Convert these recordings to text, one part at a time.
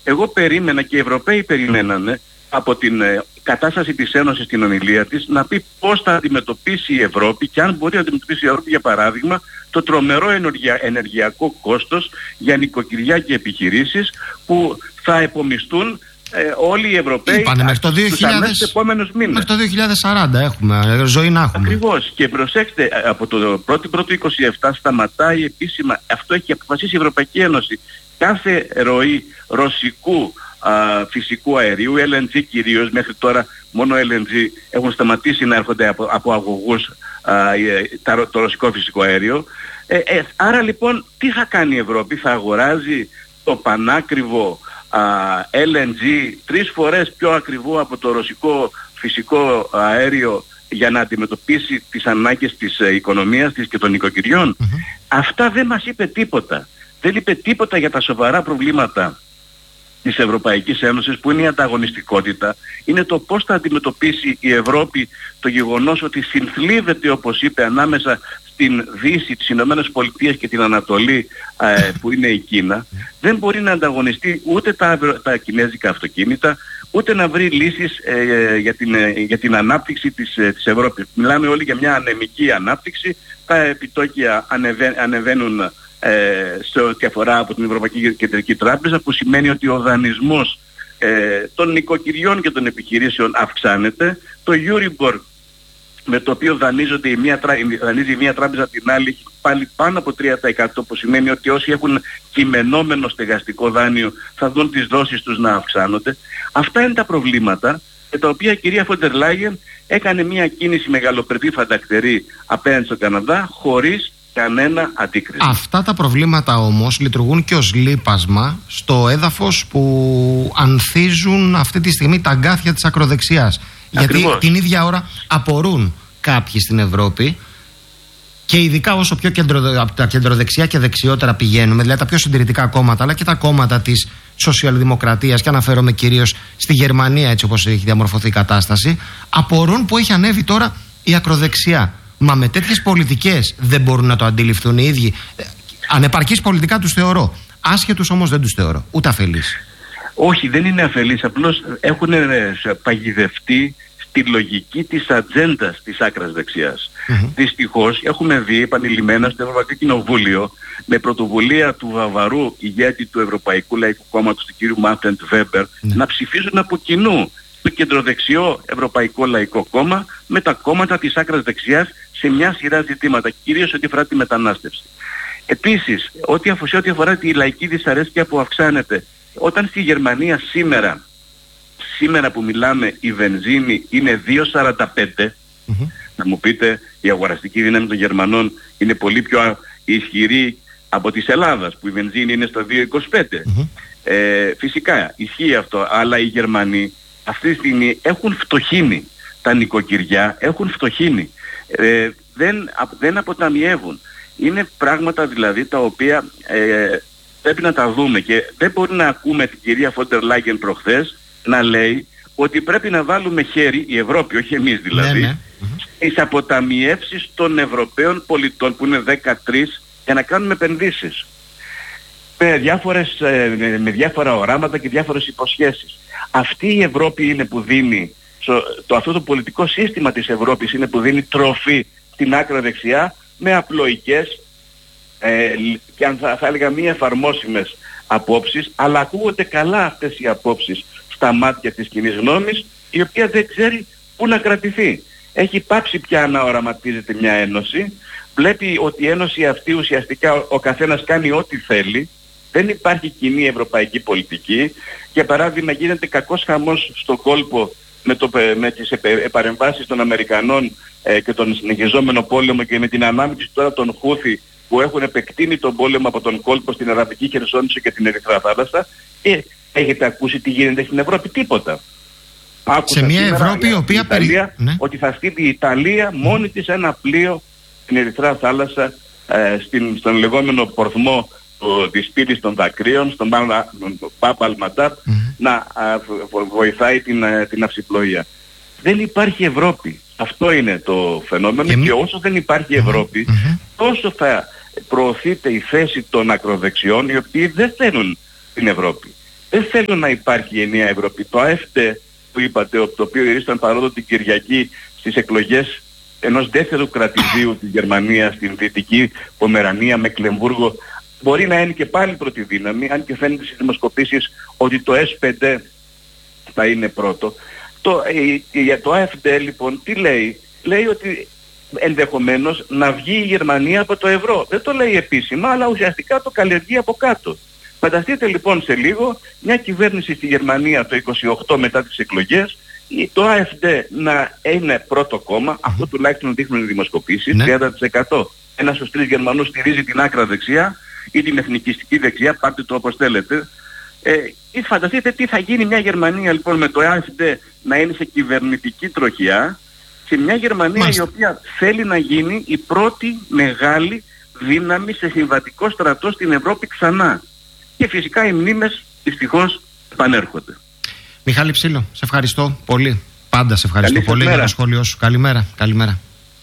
Εγώ περίμενα και οι Ευρωπαίοι περιμένανε από την κατάσταση της Ένωσης στην ομιλία της να πει πώς θα αντιμετωπίσει η Ευρώπη και αν μπορεί να αντιμετωπίσει η Ευρώπη, για παράδειγμα, το τρομερό ενεργειακό κόστος για νοικοκυριά και επιχειρήσεις που θα επομιστούν όλοι οι Ευρωπαίοι τους αμέσως επόμενους μήνες. Μέχρι το 2040 έχουμε, ζωή να έχουμε. Ακριβώς. Και προσέξτε, από το 1η-1η-27 σταματάει επίσημα, αυτό έχει αποφασίσει η Ευρωπαϊκή Ένωση, κάθε ροή ρωσικού φυσικού αερίου, LNG κυρίως, μέχρι τώρα μόνο LNG έχουν σταματήσει να έρχονται από αγωγούς το ρωσικό φυσικό αέριο. Άρα λοιπόν τι θα κάνει η Ευρώπη? Θα αγοράζει το πανάκριβο LNG 3 φορές πιο ακριβό από το ρωσικό φυσικό αέριο για να αντιμετωπίσει τις ανάγκες της οικονομίας της και των νοικοκυριών? Αυτά δεν μας είπε τίποτα. Δεν είπε τίποτα για τα σοβαρά προβλήματα της Ευρωπαϊκής Ένωσης, που είναι η ανταγωνιστικότητα, είναι το πώς θα αντιμετωπίσει η Ευρώπη το γεγονός ότι συνθλίβεται, όπως είπε, ανάμεσα στην Δύση, τις Ηνωμένες Πολιτείες και την Ανατολή, που είναι η Κίνα. Δεν μπορεί να ανταγωνιστεί ούτε τα κινέζικα αυτοκίνητα, ούτε να βρει λύσεις για την ανάπτυξη της Ευρώπης. Μιλάμε όλοι για μια ανεμική ανάπτυξη, τα επιτόκια ανεβαίνουν σε ό,τι αφορά από την Ευρωπαϊκή Κεντρική Τράπεζα, που σημαίνει ότι ο δανεισμός των νοικοκυριών και των επιχειρήσεων αυξάνεται. Το Euribor, με το οποίο δανείζει η μία τράπεζα την άλλη, έχει πάλι πάνω από 3%, που σημαίνει ότι όσοι έχουν κειμενόμενο στεγαστικό δάνειο θα δουν τις δόσεις τους να αυξάνονται. Αυτά είναι τα προβλήματα, και τα οποία η κυρία Φόντερ Λάγεν έκανε μια κίνηση μεγαλοπρεπή, φαντακτερή απέναντι στον Καναδά, χωρίς κανένα αντίκριση. Αυτά τα προβλήματα όμως λειτουργούν και ως λίπασμα στο έδαφος που ανθίζουν αυτή τη στιγμή τα αγκάθια της ακροδεξιάς. Ακριβώς. Γιατί την ίδια ώρα απορούν κάποιοι στην Ευρώπη, και ειδικά όσο πιο από τα κεντροδεξιά και δεξιότερα πηγαίνουμε, δηλαδή τα πιο συντηρητικά κόμματα, αλλά και τα κόμματα της σοσιαλδημοκρατίας, και αναφέρομαι κυρίως στη Γερμανία, έτσι όπως έχει διαμορφωθεί η κατάσταση, απορούν που έχει ανέβει τώρα η ακροδεξιά. Μα με τέτοιες πολιτικές δεν μπορούν να το αντιληφθούν οι ίδιοι. Ανεπαρκείς πολιτικά τους θεωρώ. Άσχετους όμως δεν τους θεωρώ. Ούτε αφελείς. Όχι, δεν είναι αφελείς. Απλώς έχουν παγιδευτεί στη λογική της ατζέντας της άκρας δεξιάς. Δυστυχώς έχουμε δει επανειλημμένα στο Ευρωπαϊκό Κοινοβούλιο, με πρωτοβουλία του βαβαρού ηγέτη του Ευρωπαϊκού Λαϊκού Κόμματος, του κ. Μάρτεν Βέμπερ, να ψηφίζουν από κοινού το κεντροδεξιό Ευρωπαϊκό Λαϊκό Κόμμα με τα κόμματα της άκρας δεξιάς σε μια σειρά ζητήματα, κυρίως ό,τι αφορά τη μετανάστευση. Επίσης, σε ό,τι αφορά τη λαϊκή δυσαρέσκεια που αυξάνεται, όταν στη Γερμανία σήμερα που μιλάμε η βενζίνη είναι 2,45, να μου πείτε, η αγοραστική δύναμη των Γερμανών είναι πολύ πιο ισχυρή από της Ελλάδας, που η βενζίνη είναι στα 2,25. Φυσικά ισχύει αυτό, αλλά οι Γερμανοί αυτή τη στιγμή έχουν φτωχύνει. Τα νοικοκυριά έχουν φτωχύνει. Δεν αποταμιεύουν. Είναι πράγματα δηλαδή τα οποία πρέπει να τα δούμε, και δεν μπορεί να ακούμε την κυρία Φόντερ Λάγεν προχθές να λέει ότι πρέπει να βάλουμε χέρι, η Ευρώπη, όχι εμείς δηλαδή, στις αποταμιεύσεις των Ευρωπαίων πολιτών, που είναι 13, για να κάνουμε επενδύσεις. Με διάφορα οράματα και διάφορες υποσχέσεις. Αυτή η Ευρώπη είναι που δίνει, αυτό το πολιτικό σύστημα της Ευρώπης είναι που δίνει τροφή στην άκρα δεξιά, με απλοϊκές και αν θα έλεγα μη εφαρμόσιμες απόψεις, αλλά ακούγονται καλά αυτές οι απόψεις στα μάτια της κοινής γνώμης, η οποία δεν ξέρει πού να κρατηθεί. Έχει πάψει πια να οραματίζεται μια ένωση, βλέπει ότι η ένωση αυτή ουσιαστικά ο καθένας κάνει ό,τι θέλει, δεν υπάρχει κοινή ευρωπαϊκή πολιτική. Για παράδειγμα, γίνεται κακός χαμός στον κόλπο με τις παρεμβάσεις των Αμερικανών και τον συνεχιζόμενο πόλεμο, και με την ανάμειξη τώρα των Χούθη, που έχουν επεκτείνει τον πόλεμο από τον κόλπο στην Αραβική Χερσόνησο και την Ερυθρά Θάλασσα. Και έχετε ακούσει τι γίνεται στην Ευρώπη? Τίποτα. Άκουσα σε μια Ευρώπη η οποία ότι θα στείλει η Ιταλία μόνη της ένα πλοίο στην Ερυθρά Θάλασσα, στον λεγόμενο πορθμό της πύλης των δακρύων, στον Πάπα Αλμαντάπ, να βοηθάει την αυσιπλοεία. Δεν υπάρχει Ευρώπη. Αυτό είναι το φαινόμενο, και όσο δεν υπάρχει Ευρώπη, τόσο θα προωθείται η θέση των ακροδεξιών, οι οποίοι δεν θέλουν την Ευρώπη. Δεν θέλουν να υπάρχει η ενιαία Ευρώπη. Το AfD που είπατε, το οποίο ήρθαν παρόδο την Κυριακή στις εκλογές ενός δεύτερου κρατηδίου της Γερμανίας, στην Δυτική Πομερανία, Μεκλεμβούργο, μπορεί να είναι και πάλι πρώτη δύναμη, αν και φαίνεται στις δημοσκοπήσεις ότι το S5 θα είναι πρώτο. Το AfD λοιπόν τι λέει? Λέει ότι ενδεχομένως να βγει η Γερμανία από το ευρώ. Δεν το λέει επίσημα, αλλά ουσιαστικά το καλλιεργεί από κάτω. Φανταστείτε λοιπόν σε λίγο μια κυβέρνηση στη Γερμανία το 28 μετά τις εκλογές, το AfD να είναι πρώτο κόμμα, αυτό τουλάχιστον δείχνουν οι δημοσκοπήσεις, 30%. Ένας στους 3 Γερμανούς στηρίζει την άκρα δεξιά ή την εθνικιστική δεξιά, πάρτε το όπως θέλετε. Φανταστείτε τι θα γίνει μια Γερμανία λοιπόν με το AfD να είναι σε κυβερνητική τροχιά, σε μια Γερμανία η οποία θέλει να γίνει η πρώτη μεγάλη δύναμη σε συμβατικό στρατό στην Ευρώπη ξανά. Και φυσικά οι μνήμες δυστυχώς επανέρχονται. Μιχάλη Ψήλο, σε ευχαριστώ πολύ. Πάντα σε ευχαριστώ Καλή πολύ μέρα. για το σχόλιο σου. Καλημέρα. Καλημέρα.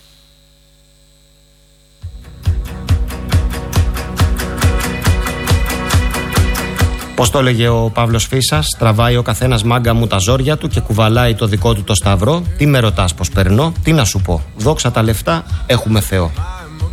Πώς το έλεγε ο Παύλος Φύσας, τραβάει ο καθένας μάγκα μου τα ζόρια του και κουβαλάει το δικό του το σταυρό. Τι με ρωτάς πως περνώ, τι να σου πω? Δόξα τα λεφτά, έχουμε Θεό.